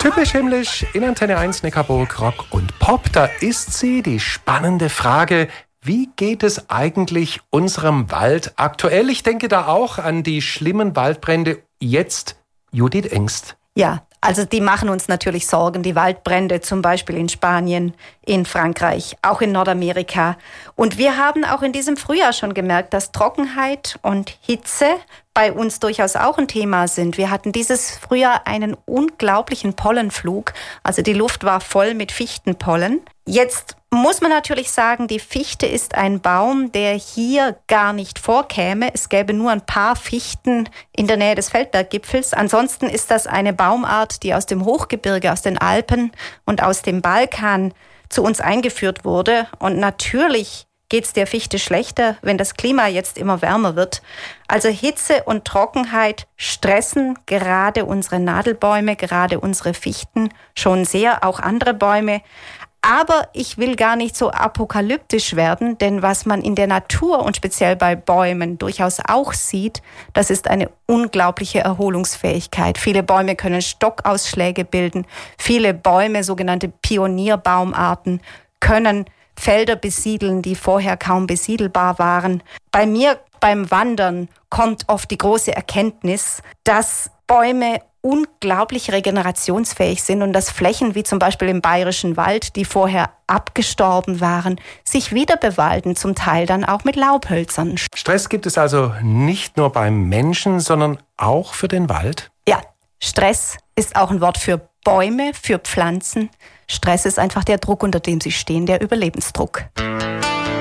Typisch himmlisch in Antenne 1 Neckarburg Rock und Pop. Da ist sie, die spannende Frage: Wie geht es eigentlich unserem Wald aktuell? Ich denke da auch an die schlimmen Waldbrände. Jetzt Judith Engst. Ja, also die machen uns natürlich Sorgen, die Waldbrände zum Beispiel in Spanien, in Frankreich, auch in Nordamerika. Und wir haben auch in diesem Frühjahr schon gemerkt, dass Trockenheit und Hitze bei uns durchaus auch ein Thema sind. Wir hatten dieses Frühjahr einen unglaublichen Pollenflug. Also die Luft war voll mit Fichtenpollen. Jetzt muss man natürlich sagen, die Fichte ist ein Baum, der hier gar nicht vorkäme. Es gäbe nur ein paar Fichten in der Nähe des Feldberggipfels. Ansonsten ist das eine Baumart, die aus dem Hochgebirge, aus den Alpen und aus dem Balkan zu uns eingeführt wurde. Und natürlich geht es der Fichte schlechter, wenn das Klima jetzt immer wärmer wird. Also Hitze und Trockenheit stressen gerade unsere Nadelbäume, gerade unsere Fichten schon sehr, auch andere Bäume. Aber ich will gar nicht so apokalyptisch werden, denn was man in der Natur und speziell bei Bäumen durchaus auch sieht, das ist eine unglaubliche Erholungsfähigkeit. Viele Bäume können Stockausschläge bilden. Viele Bäume, sogenannte Pionierbaumarten, können Felder besiedeln, die vorher kaum besiedelbar waren. Bei mir beim Wandern kommt oft die große Erkenntnis, dass Bäume unglaublich regenerationsfähig sind und dass Flächen wie zum Beispiel im Bayerischen Wald, die vorher abgestorben waren, sich wieder bewalden, zum Teil dann auch mit Laubhölzern. Stress gibt es also nicht nur beim Menschen, sondern auch für den Wald? Ja, Stress ist auch ein Wort für Bäume, für Pflanzen. Stress ist einfach der Druck, unter dem sie stehen, der Überlebensdruck.